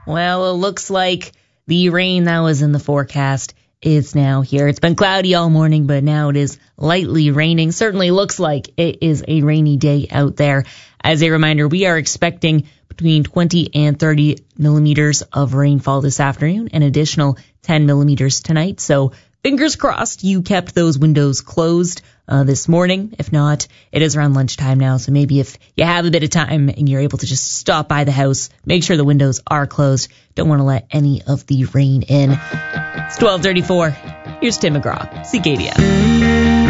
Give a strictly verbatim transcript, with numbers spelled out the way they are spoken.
Well, it looks like the rain that was in the forecast is now here. It's been cloudy all morning, but now it is lightly raining. Certainly looks like it is a rainy day out there. As a reminder, we are expecting between twenty and thirty millimeters of rainfall this afternoon, an additional ten millimeters tonight. So fingers crossed you kept those windows closed uh, this morning. If not, it is around lunchtime now. So maybe if you have a bit of time and you're able to just stop by the house, make sure the windows are closed. Don't want to let any of the rain in. It's twelve thirty-four. Here's Tim McGraw, C K D S.